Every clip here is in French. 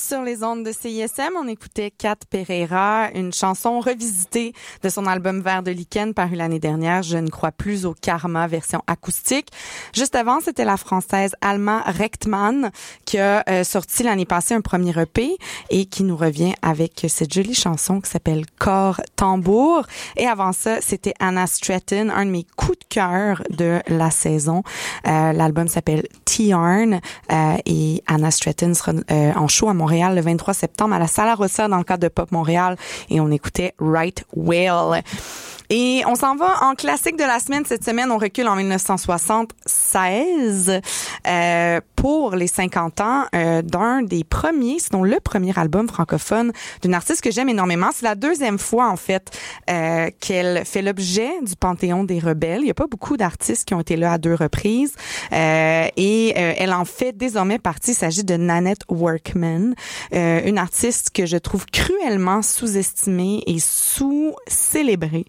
sur les ondes de CISM. On écoutait Kat Pereira, une chanson revisitée de son album Vers de lichen paru l'année dernière, Je ne crois plus au karma, version acoustique. Juste avant, c'était la française Alma Rechtmann qui a sorti l'année passée un premier EP et qui nous revient avec cette jolie chanson qui s'appelle Corps Tambour. Et avant ça, c'était Anna Stratton, un de mes coups de cœur de la saison. L'album s'appelle T-Yarn et Anna Stratton sera en show à Montréal le 23 septembre à la Sala Rossa dans le cadre de Pop Montréal et on écoutait Right Whale. Et on s'en va en classique de la semaine. Cette semaine, on recule en 1976 pour les 50 ans d'un des premiers, sinon le premier album francophone d'une artiste que j'aime énormément. C'est la deuxième fois, en fait, qu'elle fait l'objet du Panthéon des rebelles. Il n'y a pas beaucoup d'artistes qui ont été là à 2 reprises. Et elle en fait désormais partie. Il s'agit de Nanette Workman, une artiste que je trouve cruellement sous-estimée et sous-célébrée.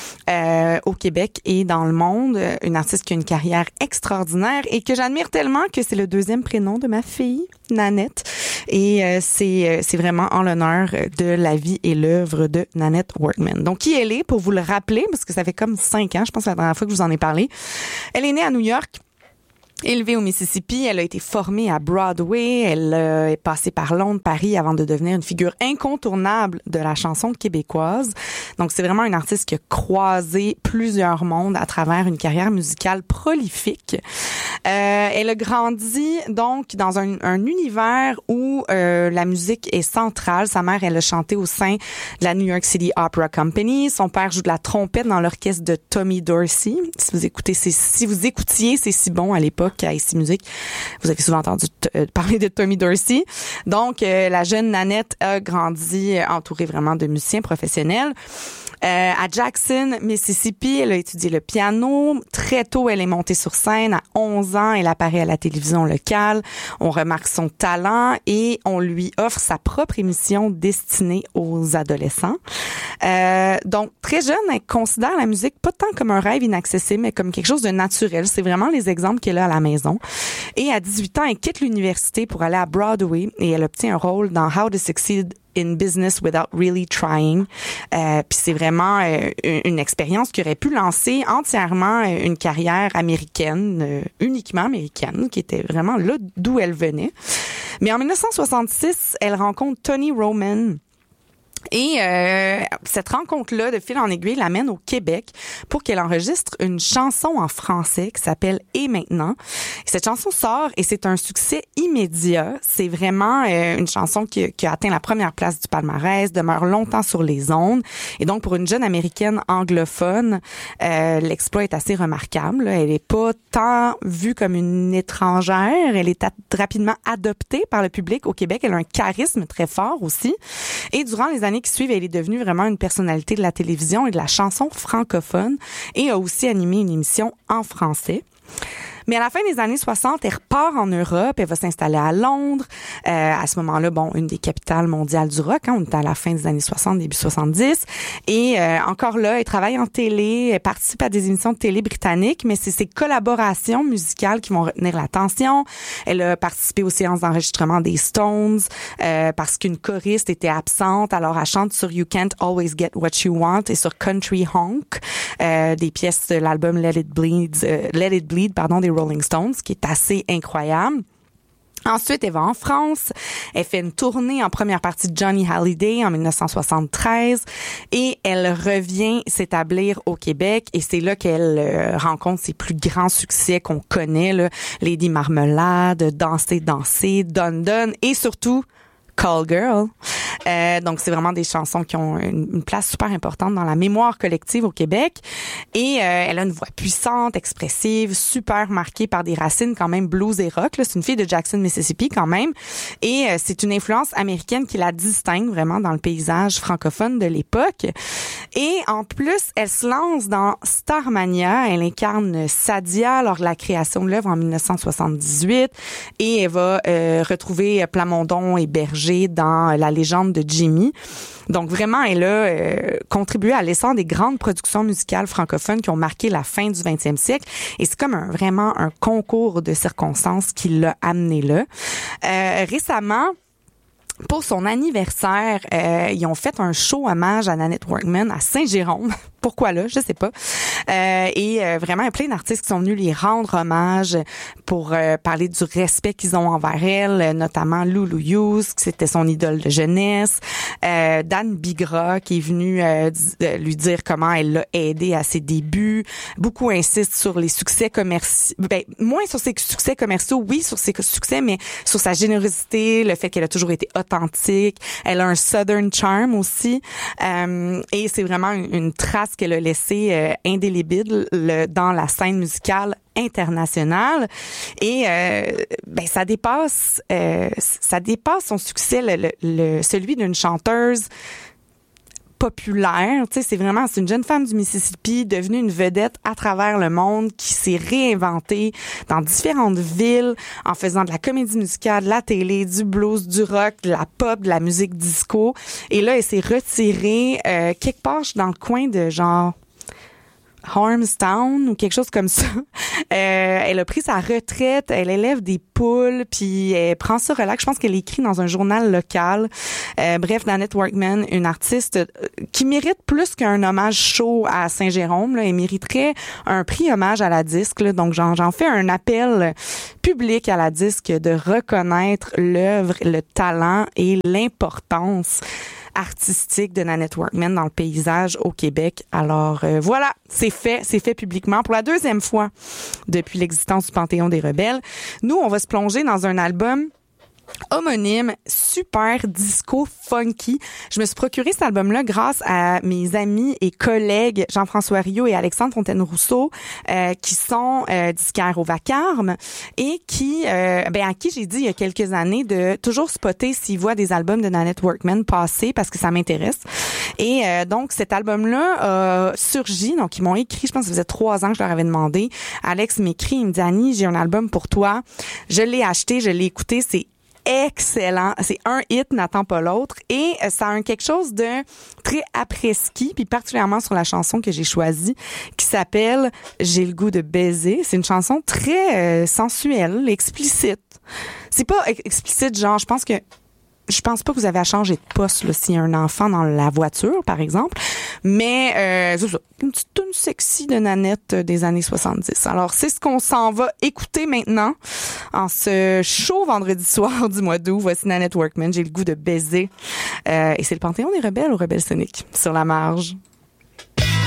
Au Québec et dans le monde, une artiste qui a une carrière extraordinaire et que j'admire tellement que c'est le deuxième prénom de ma fille, Nanette. Et c'est vraiment en l'honneur de la vie et l'œuvre de Nanette Workman. Donc, qui elle est, pour vous le rappeler, parce que ça fait comme 5 ans, je pense, la dernière fois que je vous en ai parlé. Elle est née à New York. Élevée au Mississippi, elle a été formée à Broadway, elle est passée par Londres, Paris avant de devenir une figure incontournable de la chanson québécoise. Donc c'est vraiment une artiste qui a croisé plusieurs mondes à travers une carrière musicale prolifique. Elle a grandi donc dans un univers où la musique est centrale. Sa mère, elle a chanté au sein de la New York City Opera Company. Son père joue de la trompette dans l'orchestre de Tommy Dorsey. Si vous écoutiez C'est si bon à l'époque à ici Musique, vous avez souvent entendu parler de Tommy Dorsey. Donc, la jeune Nanette a grandi entourée vraiment de musiciens professionnels. À Jackson, Mississippi, elle a étudié le piano. Très tôt, elle est montée sur scène. À 11 ans, elle apparaît à la télévision locale. On remarque son talent et on lui offre sa propre émission destinée aux adolescents. Donc, très jeune, elle considère la musique pas tant comme un rêve inaccessible, mais comme quelque chose de naturel. C'est vraiment les exemples qu'elle a à la maison. Et à 18 ans, elle quitte l'université pour aller à Broadway et elle obtient un rôle dans How to Succeed in Business Without Really Trying. Puis c'est vraiment une expérience qui aurait pu lancer entièrement une carrière américaine, uniquement américaine, qui était vraiment là d'où elle venait. Mais en 1966, elle rencontre Tony Roman. Et cette rencontre-là, de fil en aiguille, l'amène au Québec pour qu'elle enregistre une chanson en français qui s'appelle « Et maintenant ». Cette chanson sort et c'est un succès immédiat. C'est vraiment une chanson qui a atteint la première place du palmarès, demeure longtemps sur les ondes. Et donc, pour une jeune Américaine anglophone, l'exploit est assez remarquable. Elle est pas tant vue comme une étrangère. Elle est rapidement adoptée par le public au Québec. Elle a un charisme très fort aussi. Et durant les années qui suivent, elle est devenue vraiment une personnalité de la télévision et de la chanson francophone et a aussi animé une émission en français. Mais à la fin des années 60, elle repart en Europe, elle va s'installer à Londres. À ce moment-là, bon, une des capitales mondiales du rock, hein, on était à la fin des années 60, début 70. Et encore là, elle travaille en télé, elle participe à des émissions de télé britanniques, mais c'est ses collaborations musicales qui vont retenir l'attention. Elle a participé aux séances d'enregistrement des Stones parce qu'une choriste était absente, alors elle chante sur You Can't Always Get What You Want et sur Country Honk, des pièces de l'album Let It Bleed, des Rolling Stones, qui est assez incroyable. Ensuite, elle va en France. Elle fait une tournée en première partie de Johnny Hallyday en 1973 et elle revient s'établir au Québec et c'est là qu'elle rencontre ses plus grands succès qu'on connaît, là, Lady Marmelade, Danser, Danser, Dun Dun et surtout Call Girl. Donc, c'est vraiment des chansons qui ont une place super importante dans la mémoire collective au Québec. Et elle a une voix puissante, expressive, super marquée par des racines quand même blues et rock. Là. C'est une fille de Jackson, Mississippi quand même. Et c'est une influence américaine qui la distingue vraiment dans le paysage francophone de l'époque. Et en plus, elle se lance dans Starmania. Elle incarne Sadia lors de la création de l'œuvre en 1978. Et elle va retrouver Plamondon et Berger dans La légende de Jimmy. Donc vraiment, elle a contribué à l'essor des grandes productions musicales francophones qui ont marqué la fin du 20e siècle. Et c'est comme vraiment un concours de circonstances qui l'a amené là. Récemment, pour son anniversaire, ils ont fait un show hommage à Nanette Workman à Saint-Jérôme. Pourquoi là? Je sais pas. Et vraiment, il y a plein d'artistes qui sont venus lui rendre hommage pour parler du respect qu'ils ont envers elle, notamment Lulu Hughes, qui c'était son idole de jeunesse, Dan Bigra, qui est venu lui dire comment elle l'a aidé à ses débuts. Beaucoup insistent sur les succès commerciaux, moins sur ses succès commerciaux, oui, sur ses succès, mais sur sa générosité, le fait qu'elle a toujours été authentique. Elle a un Southern charm aussi. Et c'est vraiment une trace qu'elle a laissée indélébile dans la scène musicale internationale. Et ça dépasse son succès, celui d'une chanteuse populaire, tu sais, c'est une jeune femme du Mississippi devenue une vedette à travers le monde qui s'est réinventée dans différentes villes en faisant de la comédie musicale, de la télé, du blues, du rock, de la pop, de la musique disco. Et là, elle s'est retirée quelque part dans le coin de genre Harmstown ou quelque chose comme ça. Elle a pris sa retraite, elle élève des poules, puis elle prend ça relax. Je pense qu'elle écrit dans un journal local. Bref, Nanette Workman, une artiste qui mérite plus qu'un hommage chaud à Saint-Jérôme. Là. Elle mériterait un prix hommage à la disque. Là. Donc, j'en fais un appel public à la disque de reconnaître l'œuvre, le talent et l'importance artistique de Nanette Workman dans le paysage au Québec. Alors voilà, c'est fait publiquement pour la deuxième fois depuis l'existence du Panthéon des Rebelles. Nous, on va se plonger dans un album homonyme, super disco funky. Je me suis procuré cet album-là grâce à mes amis et collègues Jean-François Rio et Alexandre Fontaine-Rousseau, qui sont disquaires au Vacarme et qui, à qui j'ai dit il y a quelques années de toujours spotter s'ils voient des albums de Nanette Workman passer parce que ça m'intéresse. Et donc cet album-là a surgi. Donc ils m'ont écrit, je pense que ça faisait 3 ans que je leur avais demandé. Alex m'écrit, il me dit Annie, j'ai un album pour toi. Je l'ai acheté, je l'ai écouté, c'est excellent. C'est un hit, n'attend pas l'autre. Et ça a quelque chose de très après-ski, puis particulièrement sur la chanson que j'ai choisie, qui s'appelle « J'ai le goût de baiser ». C'est une chanson très sensuelle, explicite. C'est pas explicite, genre, je pense pas que vous avez à changer de poste là, s'il y a un enfant dans la voiture, par exemple. Mais c'est ça, une petite tune sexy de Nanette des années 70. Alors, c'est ce qu'on s'en va écouter maintenant en ce chaud vendredi soir du mois d'août. Voici Nanette Workman, j'ai le goût de baiser. Et c'est le Panthéon des Rebelles au Rebelle Sonic, sur la marge.